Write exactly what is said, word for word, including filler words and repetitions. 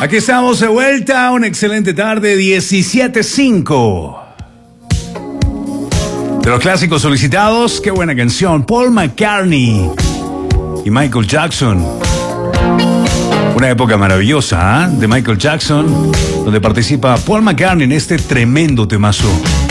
Aquí estamos de vuelta, una excelente tarde, diecisiete cinco. De los clásicos solicitados, qué buena canción, Paul McCartney y Michael Jackson. Una época maravillosa, ¿eh? De Michael Jackson, donde participa Paul McCartney en este tremendo temazo.